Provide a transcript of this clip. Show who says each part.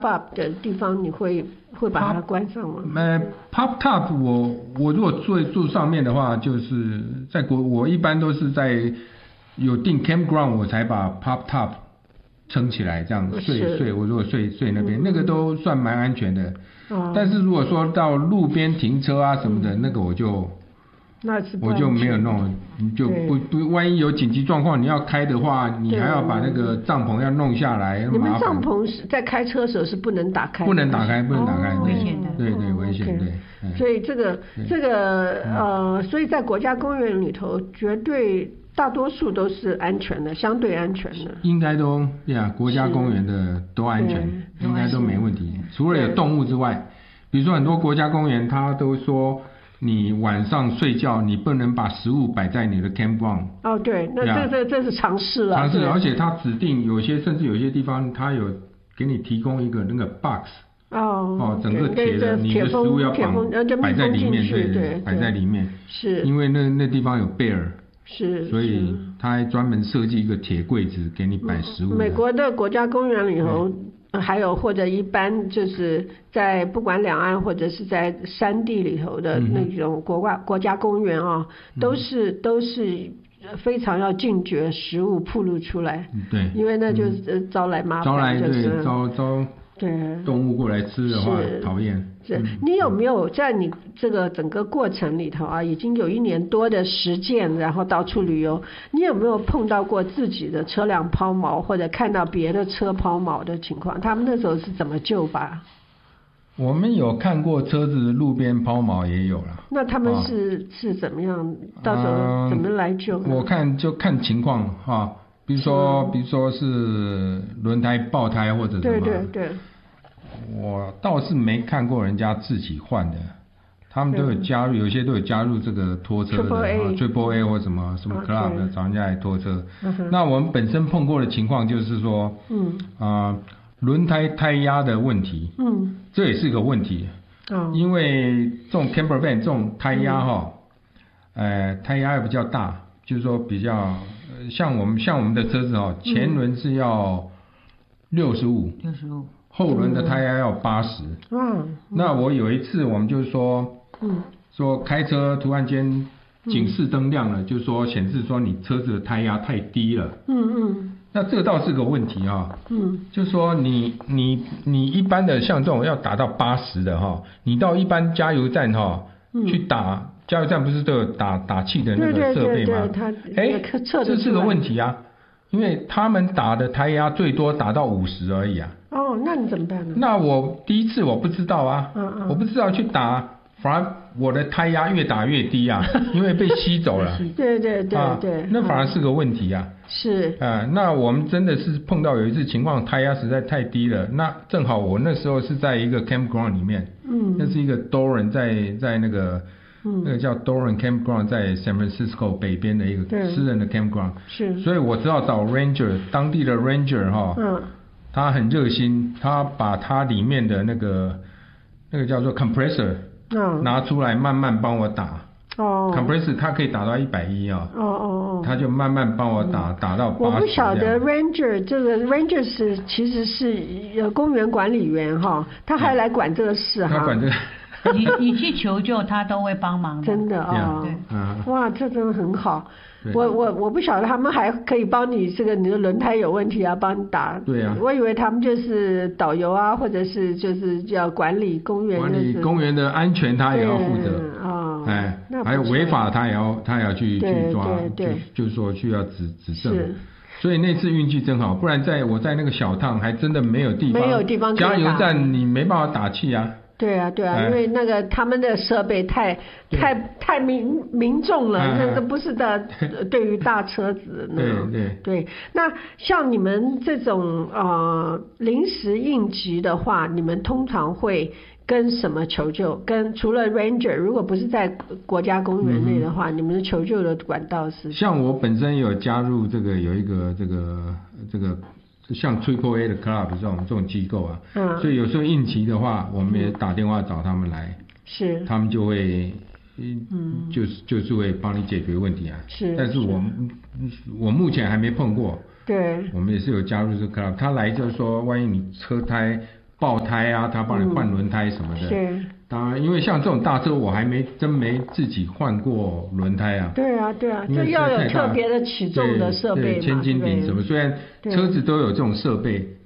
Speaker 1: up 的地方，你会把它关上吗
Speaker 2: ？pop top 我如果住上面的话，就是我一般都是在有订 campground 我才把 pop top 撑起来，这样睡。我如果睡那边，那个都算蛮安全的。但是如果说到路边停车啊什么的，那个我就没有弄，就不万一有紧急状况你要开的话，你还要把那个帐篷要弄下来，
Speaker 1: 你们帐篷是在开车的时候是不能打开，
Speaker 2: 不能打开，
Speaker 3: 危险的，
Speaker 2: 对，危险，对。
Speaker 1: 所以这个所以在国家公园里头，绝对大多数都是安全的，相对安全的。
Speaker 2: 应该都国家公园的都安全，应该都没问题。除了有动物之外，比如说很多国家公园，他都说你晚上睡觉，你不能把食物摆在你的 campground。
Speaker 1: 对，那这是常识了。
Speaker 2: 常识，而且他指定甚至有些地方，他有给你提供一个那个 box。整个铁的，你的食物要摆在里面，对，摆在里面。
Speaker 1: 是。
Speaker 2: 因为那地方有 bear。
Speaker 1: 是，
Speaker 2: 所以他还专门设计一个铁柜子给你摆食物。
Speaker 1: 美国的国家公园里头，还有或者一般就是在不管两岸或者是在山地里头的那种国家公园都是非常要禁绝食物暴露出来。对，因为那就是招来麻烦，就是
Speaker 2: 招动物过来吃的话讨厌。
Speaker 1: 你有没有在你这个整个过程里头已经有1年多的实践，然后到处旅游，你有没有碰到过自己的车辆抛锚，或者看到别的车抛锚的情况？他们那时候是怎么救吧？
Speaker 2: 我们有看过车子路边抛锚，也有了。
Speaker 1: 那他们是怎么样？到时候怎么来救呢？
Speaker 2: 我看情况比如说是轮胎爆胎或者什么。
Speaker 1: 对。
Speaker 2: 我倒是没看过人家自己换的，他们都有加入，有些都有加入这个拖车的 Triple A 或什么 Club 的，找人家来拖车。那我们本身碰过的情况就是说，轮胎胎压的问题，这也是个问题。因为这种 camper van 这种胎压胎压也比较大，就是说比较像我们的车子前轮是要65。后轮的胎压要80。那我有一次我们就是说开车突然间警示灯亮了，就是说显示说你车子的胎压太低了。那这个倒是个问题就是说你一般的像这种要达到80的你到一般加油站去打，加油站不是都有打气的那个设备吗？这是个问题因为他们打的胎压最多达到50而已
Speaker 1: 那你怎么办呢？
Speaker 2: 那我第一次我不知道我不知道去打，反而我的胎压越打越低因为被吸走了。
Speaker 1: 对，
Speaker 2: 那反而是个问题
Speaker 1: 是
Speaker 2: 那我们真的是碰到有一次情况，胎压实在太低了。那正好我那时候是在一个 campground 里面，那是一个 Doran 在那个叫 Doran Campground， 在 San Francisco 北边的一个私人的 campground。是，所以我只好找 Ranger， 当地的 Ranger 他很热心，他把他里面的那个叫做 compressor 拿出来慢慢帮我打。compressor 它可以打到110他就慢慢帮我打到80。
Speaker 1: 我不晓得 Ranger 这个 Ranger 其实是公园管理员他还来管这个事
Speaker 2: 他管这个。
Speaker 3: 你去求救他都会帮忙的。
Speaker 1: 真的哇，这真的很好。我不晓得他们还可以帮你你的轮胎有问题帮你打。
Speaker 2: 对
Speaker 1: 我以为他们就是导游或者是就是要管理公园，
Speaker 2: 管理公园的安全他也要负责。还有违法他也要去抓，就是说需要指正。所以那次运气真好，不然我在那个小趟还真的没有地方加油站，你没办法打气
Speaker 1: 对啊，因为那个他们的设备太民众了，那不是对于大车子对。那像你们这种临时应急的话，你们通常会跟什么求救？除了 Ranger， 如果不是在国家公园内的话，你们的求救的管道是？
Speaker 2: 像我本身有加入有一个这个。像 Triple A 的 Club 这种机构所以有时候应急的话，我们也打电话找他们来，是，他们就会就是会帮你解决问题是，但是我目前还没碰过。对，我们也是有加入这个 Club， 他来就是说，万一你车胎爆胎啊，他帮你换轮胎什么的。
Speaker 1: 是。
Speaker 2: 当然，因为像这种大车，我还真没自己换过轮胎啊。
Speaker 1: 对啊，对啊，就要有特别的起重的设备嘛，
Speaker 2: 千斤顶什么，虽然车子都有这种设备。